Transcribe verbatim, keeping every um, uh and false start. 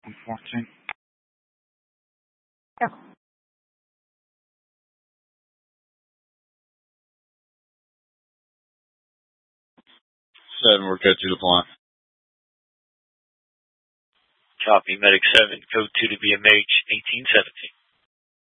fourteen. Yeah. Seven, we're good to the point. Copy, Medic seven, code two to B M H, eighteen seventeen.